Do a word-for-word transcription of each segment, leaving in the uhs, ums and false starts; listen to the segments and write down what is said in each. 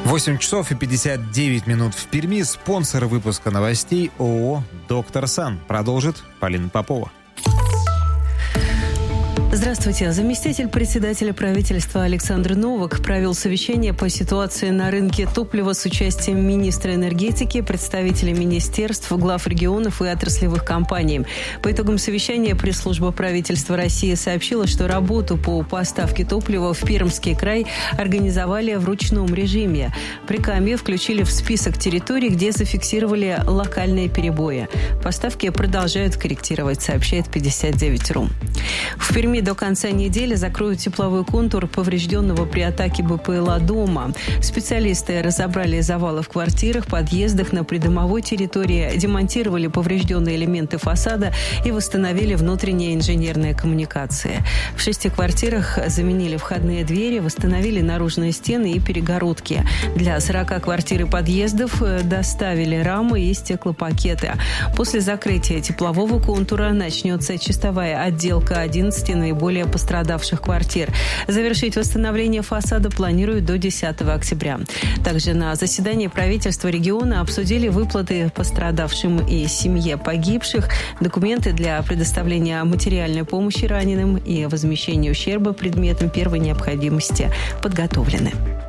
восемь часов и пятьдесят девять минут в Перми. Спонсор выпуска новостей ООО «Доктор Сан». Продолжит Полина Попова. Здравствуйте. Заместитель председателя правительства Александр Новак провел совещание по ситуации на рынке топлива с участием министра энергетики, представителей министерств, глав регионов и отраслевых компаний. По итогам совещания пресс-служба правительства России сообщила, что работу по поставке топлива в Пермский край организовали в ручном режиме. Прикамье включили в список территорий, где зафиксировали локальные перебои. Поставки продолжают корректировать, сообщает пятьдесят девять точка ру. В Перми до конца недели закроют тепловой контур поврежденного при атаке БПЛА дома. Специалисты разобрали завалы в квартирах, подъездах, на придомовой территории, демонтировали поврежденные элементы фасада и восстановили внутренние инженерные коммуникации. В шести квартирах заменили входные двери, восстановили наружные стены и перегородки. Для сорока квартир и подъездов доставили рамы и стеклопакеты. После закрытия теплового контура начнется чистовая отделка одиннадцати наиболее пострадавших квартир. Завершить восстановление фасада планируют до десятого октября. Также на заседании правительства региона обсудили выплаты пострадавшим и семье погибших, документы для предоставления материальной помощи раненым и возмещения ущерба предметам первой необходимости подготовлены.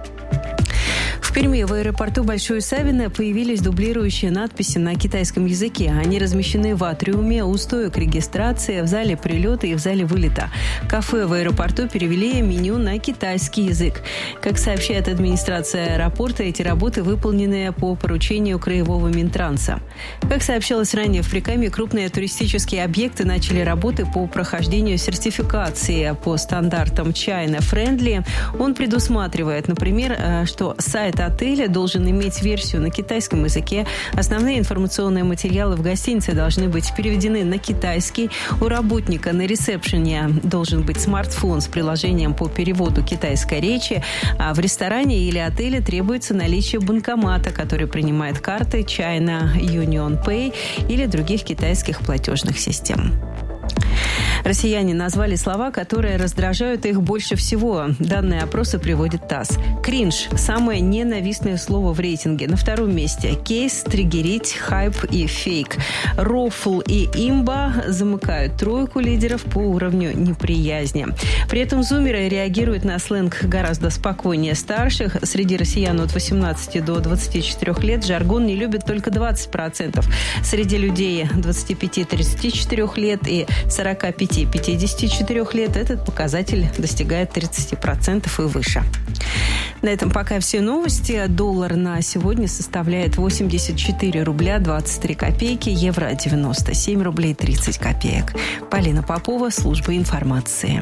В Перми в аэропорту Большое Савино появились дублирующие надписи на китайском языке. Они размещены в атриуме, у стоек регистрации, в зале прилета и в зале вылета. Кафе в аэропорту перевели меню на китайский язык. Как сообщает администрация аэропорта, эти работы выполнены по поручению Краевого Минтранса. Как сообщалось ранее, в Прикамье крупные туристические объекты начали работы по прохождению сертификации по стандартам China Friendly. Он предусматривает, например, что сайт отеля должен иметь версию на китайском языке. Основные информационные материалы в гостинице должны быть переведены на китайский. У работника на ресепшене должен быть смартфон с приложением по переводу китайской речи. А в ресторане или отеле требуется наличие банкомата, который принимает карты China Union Pay или других китайских платежных систем. Россияне назвали слова, которые раздражают их больше всего. Данные опроса приводит ТАСС. Кринж – самое ненавистное слово в рейтинге. На втором месте кейс, триггерить, хайп и фейк. Рофл и имба замыкают тройку лидеров по уровню неприязни. При этом зумеры реагируют на сленг гораздо спокойнее старших. Среди россиян от восемнадцати до двадцати четырёх лет жаргон не любят только двадцать процентов. Среди людей двадцати пяти - тридцати четырёх лет и сорока пяти - пятидесяти четырёх лет этот показатель достигает тридцати процентов и выше. На этом пока все новости. Доллар на сегодня составляет восемьдесят четыре рубля двадцать три копейки, евро девяносто семь рублей тридцать копеек. Полина Попова, служба информации.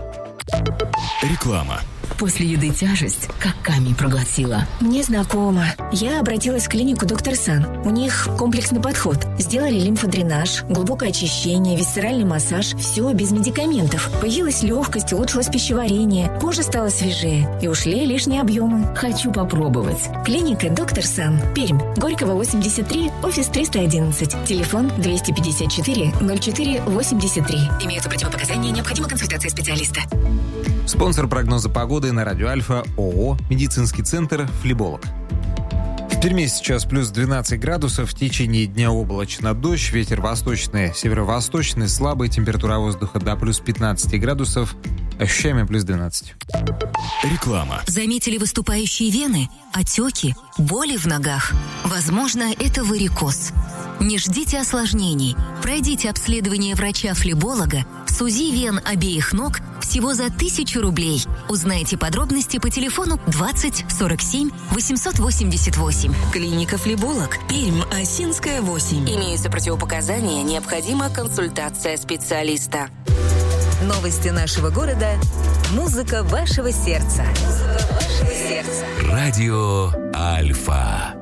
Реклама. После еды тяжесть, как камень проглотила. Мне знакомо. Я обратилась в клинику «Доктор Сан». У них комплексный подход. Сделали лимфодренаж, глубокое очищение, висцеральный массаж. Все без медикаментов. Появилась легкость, улучшилось пищеварение. Кожа стала свежее. И ушли лишние объемы. Хочу попробовать. Клиника «Доктор Сан». Пермь. Горького, восемьдесят три, офис триста одиннадцать. Телефон двести пятьдесят четыре ноль четыре восемьдесят три. Имеются противопоказания, необходима консультация специалиста. Спонсор прогноза погоды на радио Альфа ООО «Медицинский центр Флеболог». В Перми сейчас плюс двенадцать градусов, в течение дня облачно, дождь, ветер восточный, северо-восточный, слабый, температура воздуха до плюс пятнадцать градусов, ощущаемая плюс двенадцать. Реклама. Заметили выступающие вены, отеки, боли в ногах? Возможно, это варикоз. Не ждите осложнений. Пройдите обследование врача-флеболога с УЗИ вен обеих ног всего за тысячу рублей. Узнайте подробности по телефону двадцать сорок семь восемьсот восемьдесят восемь. Клиника «Флеболог», Пермь, Осинская, восемь. Имеются противопоказания, необходима консультация специалиста. Новости нашего города. Музыка вашего сердца. Музыка вашего сердца. Радио Альфа.